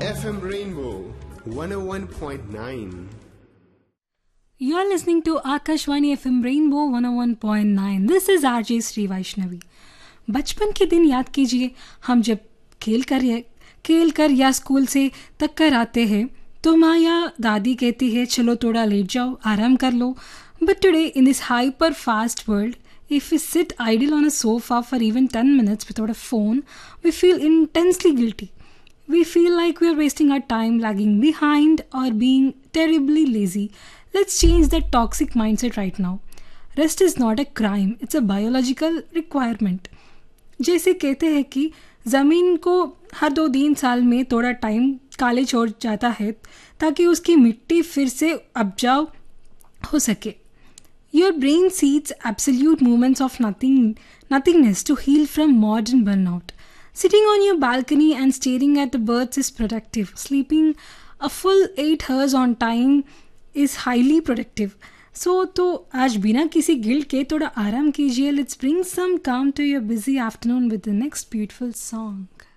FM Rainbow 101.9. You are listening to Akashvani FM Rainbow 101.9. This is RJ Sri Vaishnavi. बचपन के दिन याद कीजिए, हम जब खेल कर या स्कूल से तक कर आते हैं तो माँ या दादी कहती है चलो थोड़ा लेट जाओ, आराम कर लो. But today in this hyper fast world, if we sit idle on a sofa for even 10 minutes without a phone, we feel intensely guilty. We feel like we are wasting our time, lagging behind, or being terribly lazy. Let's change that toxic mindset right now. Rest is not a crime, it's a biological requirement. जैसे कहते हैं कि ज़मीन को हर 2-3 साल में थोड़ा time काले छोड़ जाता है ताकि उसकी मिट्टी फिर से उपजाऊ हो सके. Your brain seeks absolute moments of nothingness to heal from modern burnout. Sitting on your balcony and staring at the birds is productive. Sleeping a full 8 hours on time is highly productive. तो आज बिना किसी guilt के थोड़ा आराम कीजिए. Let's bring some calm to your busy afternoon with the next beautiful song.